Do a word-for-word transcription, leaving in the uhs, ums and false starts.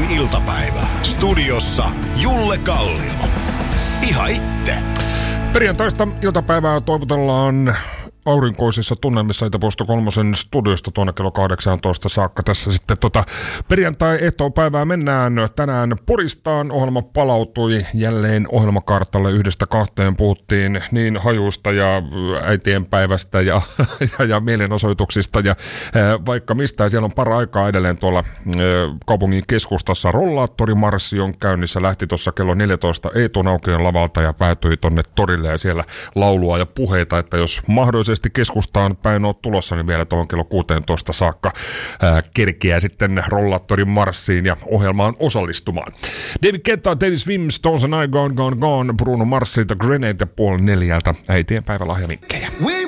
iltapäivä. Studiossa Julle Kallio. Ihan itte. Perjantaista iltapäivää toivotellaan aurinkoisissa tunnelmissa Itä-Posto kolmosen studiosta tuonne kello kahdeksantoista saakka. Tässä sitten tota perjantai-ehtoopäivää mennään. Tänään Poristaan ohjelma palautui jälleen ohjelmakartalle yhdestä kahteen. Puhuttiin niin hajuista ja äitienpäivästä ja, ja, ja mielenosoituksista ja ää, vaikka mistä. Siellä on para-aikaa edelleen tuolla ää, kaupungin keskustassa. Rollaattorimarssi on käynnissä. Lähti tuossa kello neljätoista Eetun Aukion lavalta ja päätyi tonne torille ja siellä laulua ja puheita, että jos mahdollisesti keskustaan päin oot tulossa, niin vielä tuohon kello kuusitoista saakka ää, kerkeää sitten rollaattorin marssiin ja ohjelmaan osallistumaan. David Guetta, Teddy Swims, Stones and I, Gone, Gone, Gone, Bruno Mars, The Grenade ja puoli neljältä äitien päivälahjavinkkejä.